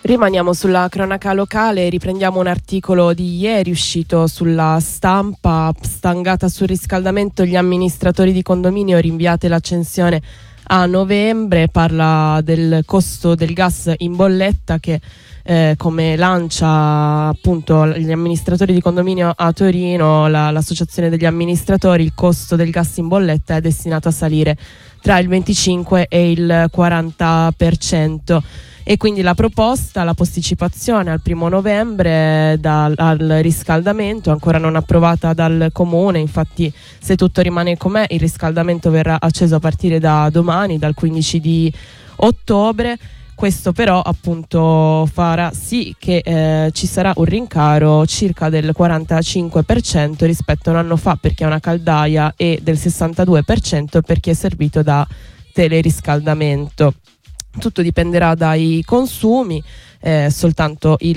Rimaniamo sulla cronaca locale, riprendiamo un articolo di ieri uscito sulla Stampa. Stangata sul riscaldamento, gli amministratori di condominio, rinviate l'accensione a novembre. Parla del costo del gas in bolletta che come lancia appunto gli amministratori di condominio a Torino, l'associazione degli amministratori. Il costo del gas in bolletta è destinato a salire tra il 25 e il 40%. E quindi la proposta, la posticipazione al 1° novembre al riscaldamento, ancora non approvata dal Comune. Infatti, se tutto rimane com'è, il riscaldamento verrà acceso a partire da domani, dal 15 di ottobre. Questo però appunto farà sì che ci sarà un rincaro circa del 45% rispetto a un anno fa per chi ha una caldaia e del 62% per chi è servito da teleriscaldamento. Tutto dipenderà dai consumi, soltanto il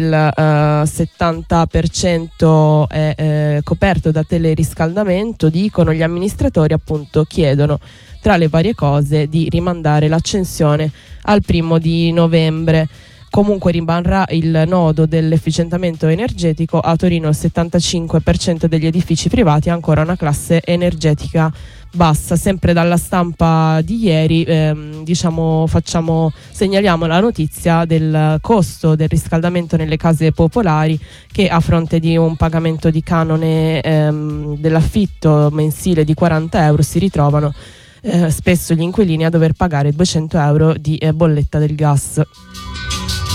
70% è coperto da teleriscaldamento. Dicono gli amministratori, appunto, chiedono tra le varie cose di rimandare l'accensione al 1° di novembre. Comunque rimarrà il nodo dell'efficientamento energetico. A Torino il 75% degli edifici privati ha ancora una classe energetica bassa. Sempre dalla Stampa di ieri segnaliamo la notizia del costo del riscaldamento nelle case popolari, che a fronte di un pagamento di canone dell'affitto mensile di 40 euro si ritrovano spesso gli inquilini a dover pagare 200 euro di bolletta del gas.